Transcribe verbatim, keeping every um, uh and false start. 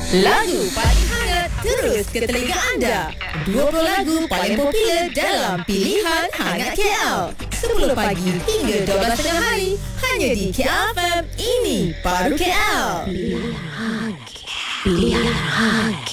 Lagu paling hangat terus ke telinga anda. dua puluh lagu paling popular dalam pilihan hangat K L. sepuluh pagi hingga dua belas tengah hari. Hanya di K L F M. Ini baru K L. Pilihan hangat. Pilihan hangat.